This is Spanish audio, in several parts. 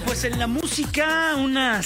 pues en la música, una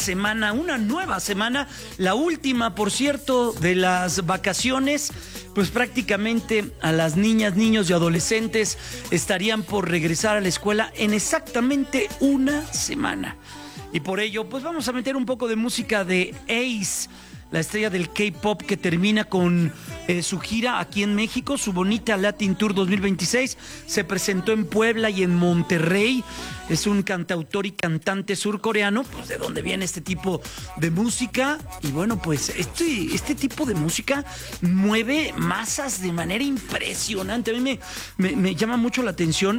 nueva semana, la última, por cierto, de las vacaciones, pues prácticamente a las niñas, niños y adolescentes estarían por regresar a la escuela en exactamente una semana. Y por ello, pues vamos a meter un poco de música de Ace, la estrella del K-pop que termina con su gira aquí en México, su bonita Latin Tour 2026. Se presentó en Puebla y en Monterrey. Es un cantautor y cantante surcoreano, pues de donde viene este tipo de música. Y bueno, pues este tipo de música mueve masas de manera impresionante. A mí me llama mucho la atención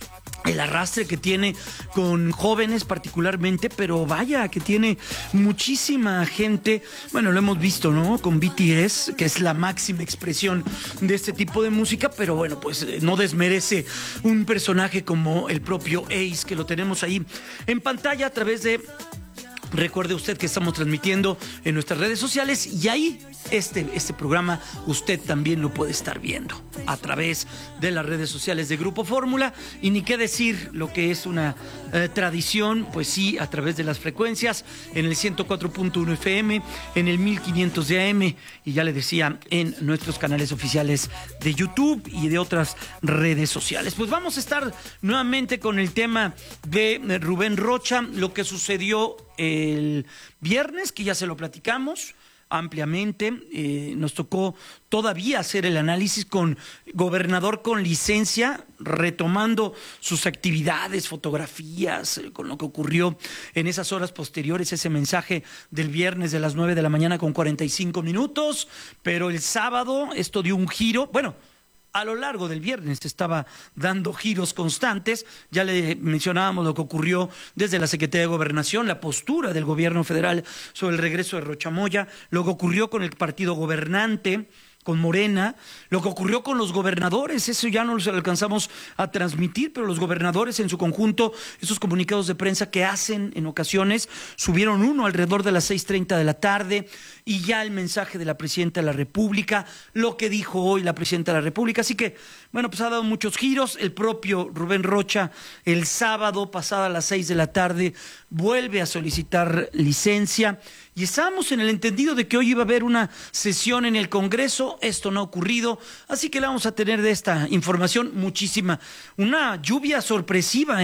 el arrastre que tiene con jóvenes particularmente, pero vaya que tiene muchísima gente. Bueno, lo hemos visto, ¿no? Con BTS, que es la máxima expresión de este tipo de música, pero bueno, pues no desmerece un personaje como el propio Ace, que lo tenemos ahí en pantalla a través de... Recuerde usted que estamos transmitiendo en nuestras redes sociales y ahí este programa usted también lo puede estar viendo a través de las redes sociales de Grupo Fórmula. Y ni qué decir lo que es una tradición, pues sí, a través de las frecuencias en el 104.1 FM, en el 1500 de AM y ya le decía, en nuestros canales oficiales de YouTube y de otras redes sociales. Pues vamos a estar nuevamente con el tema de Rubén Rocha, lo que sucedió el viernes, que ya se lo platicamos ampliamente. Nos tocó todavía hacer el análisis con gobernador con licencia, retomando sus actividades, fotografías, con lo que ocurrió en esas horas posteriores, ese mensaje del viernes de las 9 de la mañana con 45 minutos, pero el sábado esto dio un giro. Bueno, a lo largo del viernes estaba dando giros constantes. Ya le mencionábamos lo que ocurrió desde la Secretaría de Gobernación, la postura del gobierno federal sobre el regreso de Rocha Moya, lo que ocurrió con el partido gobernante, con Morena, lo que ocurrió con los gobernadores. Eso ya no lo alcanzamos a transmitir, pero los gobernadores en su conjunto, esos comunicados de prensa que hacen en ocasiones, subieron uno alrededor de las 6:30 de la tarde, y ya el mensaje de la Presidenta de la República, lo que dijo hoy la Presidenta de la República. Así que, bueno, pues ha dado muchos giros. El propio Rubén Rocha, el sábado, pasada las 6 de la tarde, vuelve a solicitar licencia. Y estábamos en el entendido de que hoy iba a haber una sesión en el Congreso. Esto no ha ocurrido, así que le vamos a tener de esta información muchísima. Una lluvia sorpresiva,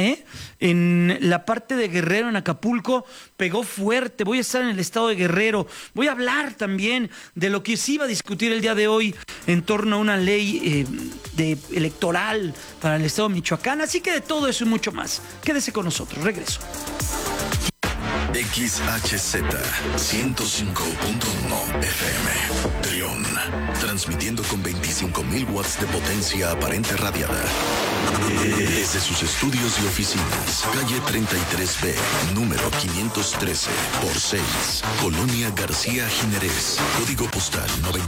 en la parte de Guerrero, en Acapulco, pegó fuerte. Voy a estar en el estado de Guerrero. Voy a hablar también de lo que se iba a discutir el día de hoy en torno a una ley electoral para el estado de Michoacán. Así que de todo eso y mucho más. Quédese con nosotros. Regreso. XHZ 105.1 FM Trión, transmitiendo con 25,000 watts de potencia aparente radiada desde sus estudios y oficinas, calle 33B, número 513 por 6, Colonia García Jiménez, código postal